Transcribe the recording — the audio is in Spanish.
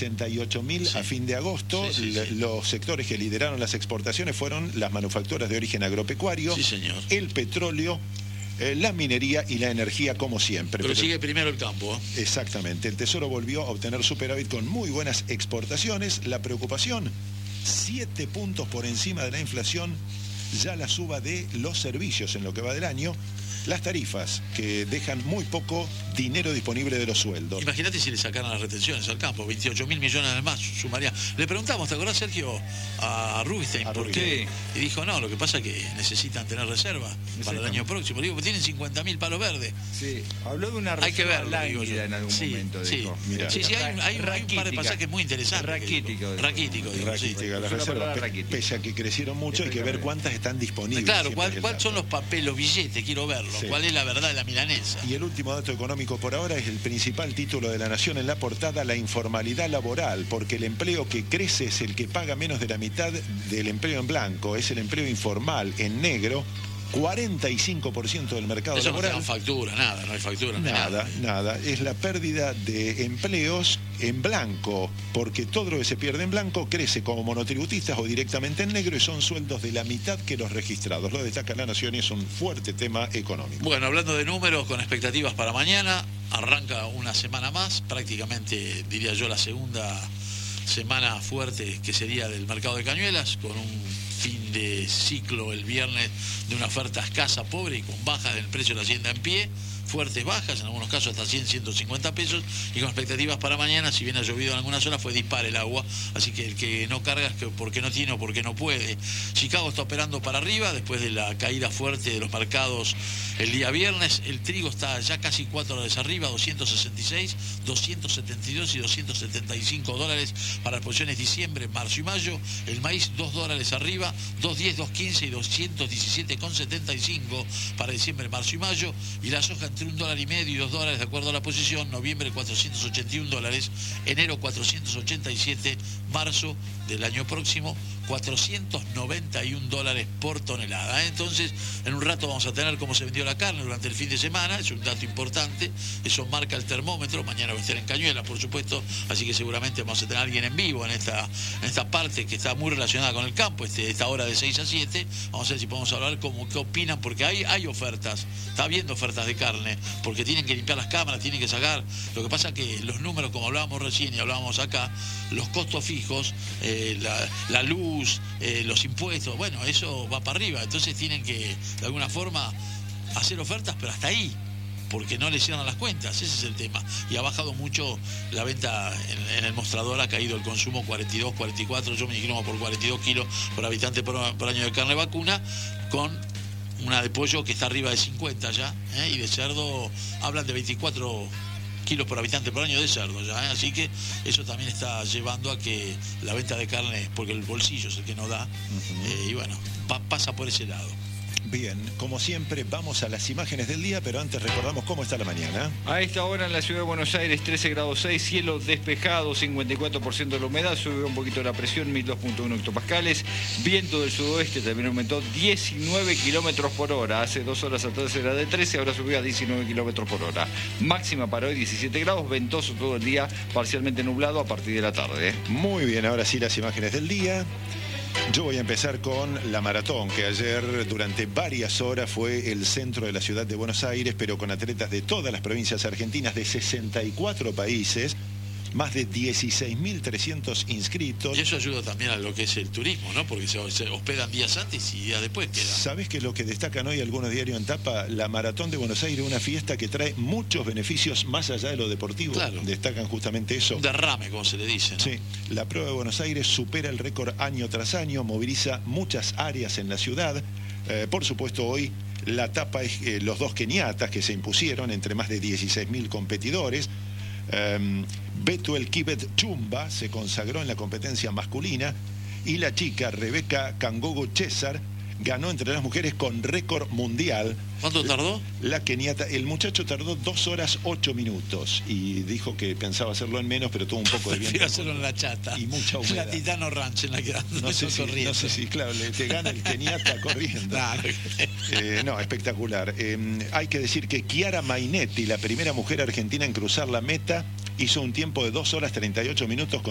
68.000 a fin de agosto. Los sectores que lideraron las exportaciones fueron las manufacturas de origen agropecuario, el petróleo, la minería y la energía, como siempre. Pero sigue primero el campo, ¿eh? Exactamente. El Tesoro volvió a obtener superávit con muy buenas exportaciones. La preocupación, 7 puntos por encima de la inflación, ya la suba de los servicios en lo que va del año. Las tarifas, que dejan muy poco dinero disponible de los sueldos. Imagínate si le sacaran las retenciones al campo, 28.000 millones más sumaría. Le preguntamos, ¿te acordás, Sergio, a Rubinstein? ¿Por qué? Y dijo, no, lo que pasa es que necesitan tener reserva para el año próximo. Le digo, tienen 50.000 palos verdes. Sí, habló de una reserva lánguida en algún momento, dijo. Mira, hay un par de pasajes muy interesantes. Raquítico. Raquítica, las reservas, pese a que crecieron mucho, hay que ver cuántas están disponibles. Claro, ¿cuáles son los papeles, los billetes? Quiero verlo. Sí. ¿Cuál es la verdad de la milanesa? Y el último dato económico por ahora es el principal título de La Nación en la portada, la informalidad laboral, porque el empleo que crece es el que paga menos de la mitad del empleo en blanco, es el empleo informal en negro. 45% del mercado laboral. No hay factura, nada, no hay factura. Nada. Es la pérdida de empleos en blanco, porque todo lo que se pierde en blanco crece como monotributistas o directamente en negro y son sueldos de la mitad que los registrados. Lo destaca La Nación y es un fuerte tema económico. Bueno, hablando de números, con expectativas para mañana, arranca una semana más, prácticamente diría yo la segunda semana fuerte que sería del mercado de Cañuelas, con un fin de ciclo el viernes de una oferta escasa, pobre y con bajas del precio de la hacienda en pie, fuertes bajas, en algunos casos hasta 100, 150 pesos, y con expectativas para mañana. Si bien ha llovido en algunas zonas, fue dispar el agua, así que el que no carga es que porque no tiene o porque no puede. Chicago está operando para arriba después de la caída fuerte de los mercados el día viernes. El trigo está ya casi $4 arriba, 266, 272 y 275 dólares para las posiciones diciembre, marzo y mayo. El maíz $2 arriba, 210, 215 y 217,75 para diciembre, marzo y mayo. Y la soja entre $1,50 y $2 de acuerdo a la posición. Noviembre 481 dólares, enero 487, marzo del año próximo 491 dólares por tonelada. Entonces, en un rato vamos a tener cómo se vendió la carne durante el fin de semana, es un dato importante, eso marca el termómetro. Mañana va a estar en Cañuelas, por supuesto, así que seguramente vamos a tener a alguien en vivo en esta parte que está muy relacionada con el campo, esta hora de 6 a 7. Vamos a ver si podemos hablar qué opinan, porque hay ofertas, está habiendo ofertas de carne, porque tienen que limpiar las cámaras, tienen que sacar. Lo que pasa es que los números, como hablábamos recién y hablábamos acá, los costos fijos, la luz, los impuestos, bueno, eso va para arriba. Entonces tienen que, de alguna forma, hacer ofertas, pero hasta ahí, porque no le cierran las cuentas, ese es el tema. Y ha bajado mucho la venta en el mostrador, ha caído el consumo 42, 44, yo me inclino por 42 kilos por habitante por año de carne vacuna, con una de pollo que está arriba de 50 ya, y de cerdo hablan de 24 kilos por habitante por año de cerdo ya, así que eso también está llevando a que la venta de carne, porque el bolsillo es el que no da, y bueno, pasa por ese lado. Bien, como siempre vamos a las imágenes del día, pero antes recordamos cómo está la mañana. A esta hora en la ciudad de Buenos Aires, 13 grados 6, cielo despejado, 54% de la humedad, subió un poquito la presión, 1002.1 hectopascales, viento del sudoeste también aumentó 19 kilómetros por hora, hace 2 horas atrás era de 13, ahora subió a 19 kilómetros por hora. Máxima para hoy 17 grados, ventoso todo el día, parcialmente nublado a partir de la tarde. Muy bien, ahora sí las imágenes del día. Yo voy a empezar con la maratón, que ayer durante varias horas fue el centro de la ciudad de Buenos Aires, pero con atletas de todas las provincias argentinas, de 64 países, más de 16.300 inscritos. Y eso ayuda también a lo que es el turismo, ¿no? Porque se hospedan días antes y días después quedan. ¿Sabés qué es lo que destacan hoy algunos diarios en tapa? La Maratón de Buenos Aires, una fiesta que trae muchos beneficios más allá de lo deportivo. Claro. Destacan justamente eso. Un derrame, como se le dice, ¿no? Sí. La prueba de Buenos Aires supera el récord año tras año, moviliza muchas áreas en la ciudad. Por supuesto, hoy la tapa es los dos keniatas que se impusieron entre más de 16.000 competidores. Betuel Kibet Chumba se consagró en la competencia masculina y la chica Rebeca Kangogo César ganó entre las mujeres con récord mundial. ¿Cuánto tardó? La keniata, el muchacho tardó 2 horas 8 minutos y dijo que pensaba hacerlo en menos, pero tuvo un poco de viento. Prefiero hacerlo en la chata. Y mucha humedad. La Titano Ranch en la que no sé si, claro, te gana el keniata corriendo. Claro. No, espectacular. Hay que decir que Chiara Mainetti, la primera mujer argentina en cruzar la meta, hizo un tiempo de 2 horas 38 minutos con